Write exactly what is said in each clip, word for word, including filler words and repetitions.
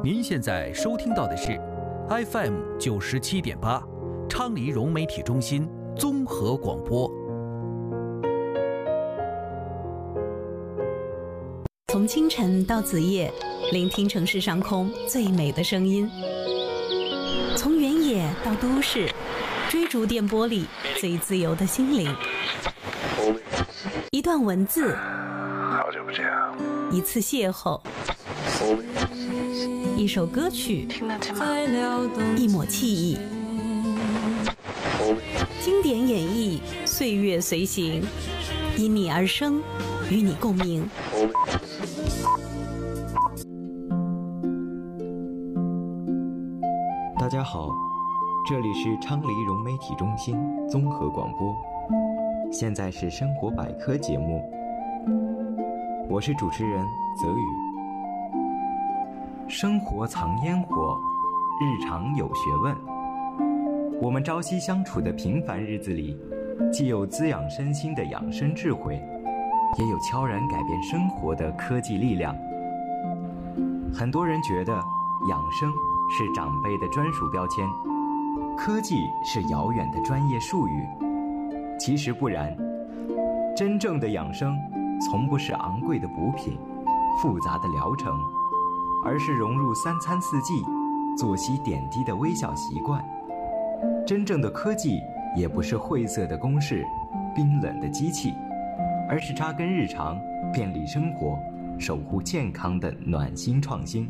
您现在收听到的是 F M 九十七点八，昌黎融媒体中心综合广播。 从清晨到子夜，聆听城市上空最美的声音；从原野到都市，追逐电波里最自由的心灵。一段文字， 好久不见， 一次邂逅，一首歌曲， 听得见吗？ 一抹记忆，经典演绎，岁月随行，因你而生，与你共鸣。 大家好，这里是昌黎融媒体中心综合广播，现在是生活百科节目，我是主持人泽宇。生活藏烟火，日常有学问。我们朝夕相处的平凡日子里，既有滋养身心的养生智慧，也有悄然改变生活的科技力量。很多人觉得养生是长辈的专属标签，科技是遥远的专业术语。其实不然，真正的养生从不是昂贵的补品、复杂的疗程，而是融入三餐四季、作息点滴的微小习惯。真正的科技也不是晦涩的公式、冰冷的机器，而是扎根日常、便利生活、守护健康的暖心创新。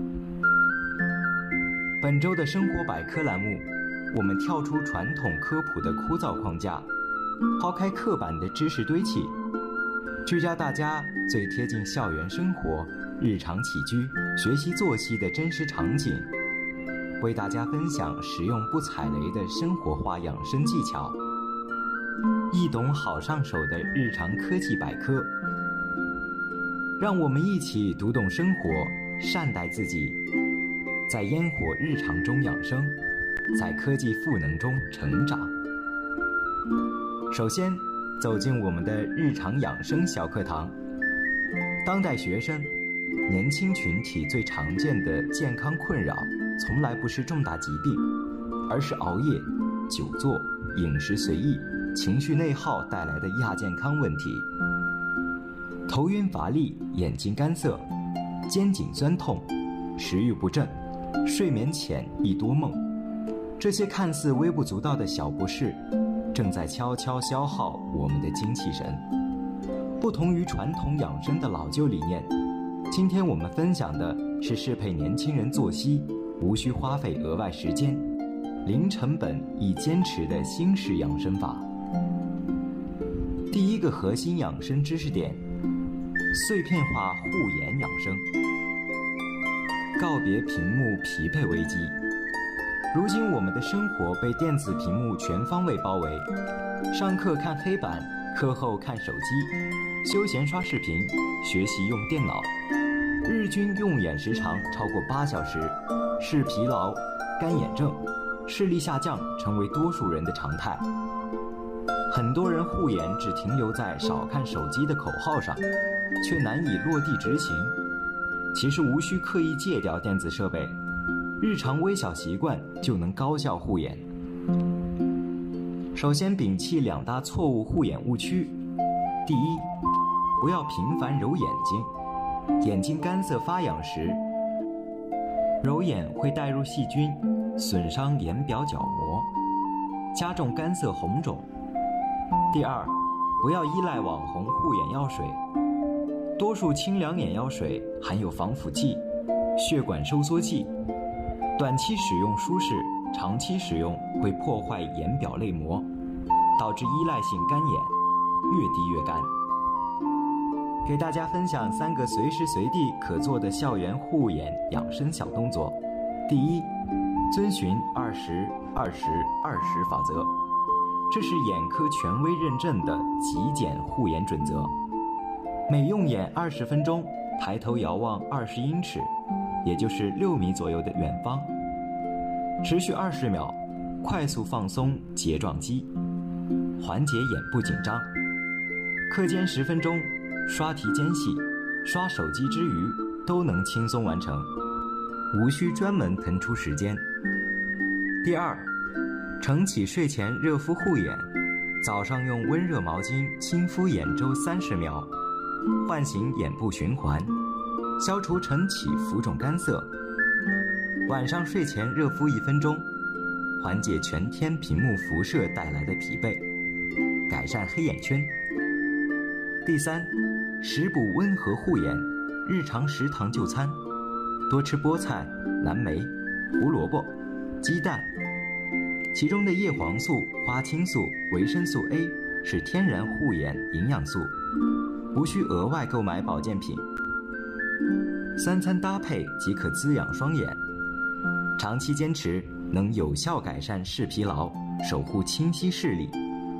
本周的生活百科栏目，我们跳出传统科普的枯燥框架，抛开刻板的知识堆砌，聚焦大家最贴近校园生活、日常起居、学习作息的真实场景，为大家分享实用不踩雷的生活化养生技巧，易懂好上手的日常科技百科。让我们一起读懂生活，善待自己，在烟火日常中养生，在科技赋能中成长。首先走进我们的日常养生小课堂。当代学生、年轻群体最常见的健康困扰，从来不是重大疾病，而是熬夜、久坐、饮食随意、情绪内耗带来的亚健康问题。头晕乏力、眼睛干涩、肩颈酸痛、食欲不振、睡眠浅易多梦，这些看似微不足道的小不适，正在悄悄消耗我们的精气神。不同于传统养生的老旧理念，今天我们分享的是适配年轻人作息，无需花费额外时间，零成本易坚持的新式养生法。第一个核心养生知识点：碎片化护眼养生。告别屏幕疲惫危机。如今我们的生活被电子屏幕全方位包围，上课看黑板，课后看手机，休闲刷视频，学习用电脑，日均用眼时长超过八小时，视疲劳、干眼症、视力下降成为多数人的常态。很多人护眼只停留在少看手机的口号上，却难以落地执行。其实无需刻意戒掉电子设备，日常微小习惯就能高效护眼。首先摒弃两大错误护眼误区。第一，不要频繁揉眼睛，眼睛干涩发痒时，揉眼会带入细菌，损伤眼表角膜，加重干涩红肿。第二，不要依赖网红护眼药水，多数清凉眼药水含有防腐剂、血管收缩剂，短期使用舒适，长期使用会破坏眼表泪膜，导致依赖性干眼，越滴越干。给大家分享三个随时随地可做的校园护眼养生小动作。第一，遵循二十二十二十法则，这是眼科权威认证的极简护眼准则。每用眼二十分钟，抬头遥望二十英尺，也就是六米左右的远方，持续二十秒，快速放松睫状肌，缓解眼部紧张。课间十分钟，刷题间隙、刷手机之余都能轻松完成。 无需专门腾出时间。第二，晨起睡前热敷护眼，早上用温热毛巾轻敷眼周三十秒，唤醒眼部循环，消除晨起浮肿干涩。晚上睡前热敷一分钟，缓解全天屏幕辐射带来的疲惫，改善黑眼圈。第三，食补温和护眼，日常食堂就餐，多吃菠菜、蓝莓、胡萝卜、鸡蛋，其中的叶黄素、花青素、维生素 A 是天然护眼营养素，无需额外购买保健品。三餐搭配即可滋养双眼，长期坚持能有效改善视疲劳，守护清晰视力。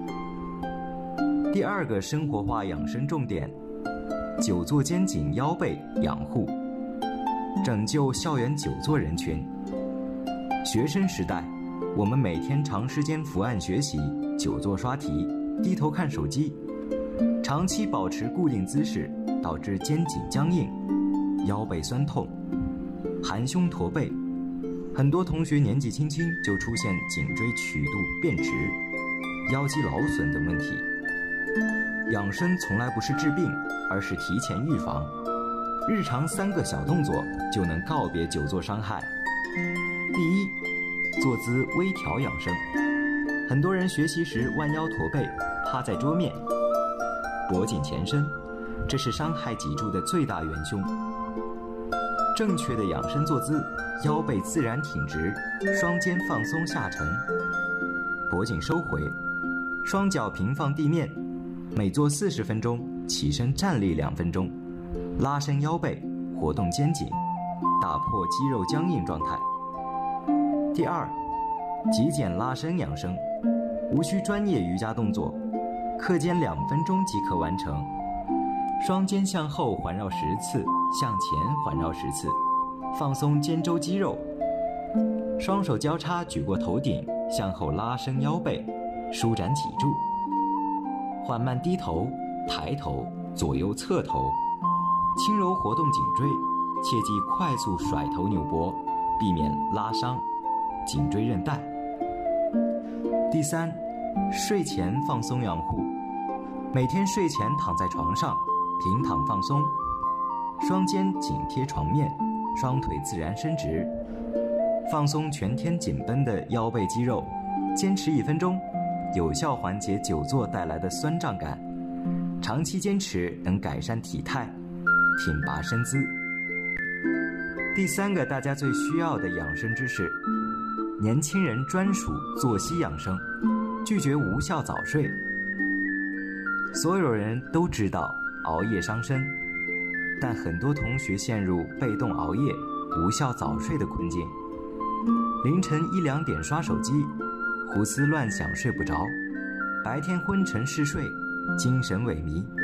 第二个生活化养生重点，久坐肩颈腰背养护，拯救校园久坐人群。学生时代，我们每天长时间伏案学习，久坐刷题，低头看手机，长期保持固定姿势，导致肩颈僵硬、腰背酸痛、含胸驼背。很多同学年纪轻轻就出现颈椎曲度变直、腰肌劳损等问题。养生从来不是治病，而是提前预防。日常三个小动作就能告别久坐伤害。第一，坐姿微调养生。很多人学习时弯腰驼背，趴在桌面，脖颈前伸，这是伤害脊柱的最大元凶。正确的养生坐姿，腰背自然挺直，双肩放松下沉，脖颈收回，双脚平放地面，每做四十分钟，起身站立两分钟，拉伸腰背，活动肩颈，打破肌肉僵硬状态。第二，极简拉伸养生，无需专业瑜伽动作，课间两分钟即可完成。双肩向后环绕十次，向前环绕十次，放松肩周肌肉。双手交叉举过头顶，向后拉伸腰背，舒展脊柱。缓慢低头、抬头、左右侧头，轻柔活动颈椎，切忌快速甩头扭脖，避免拉伤颈椎韧带。第三，睡前放松养护。每天睡前躺在床上，平躺放松，双肩紧贴床面，双腿自然伸直，放松全天紧绷的腰背肌肉，坚持一分钟，有效缓解久坐带来的酸胀感，长期坚持能改善体态，挺拔身姿。第三个大家最需要的养生知识，年轻人专属作息养生，拒绝无效早睡。所有人都知道熬夜伤身，但很多同学陷入被动熬夜、无效早睡的困境。凌晨一两点刷手机，胡思乱想睡不着，白天昏沉嗜睡，精神萎靡。